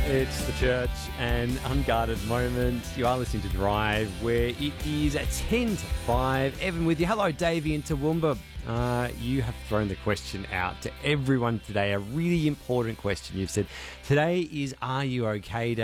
It's the church and unguarded moment. You are listening to Drive, where it is at 10 to 5. Evan with you. Hello, Davey in Toowoomba. You have thrown the question out to everyone today. A really important question. You've said, today is, are you okay, Dave?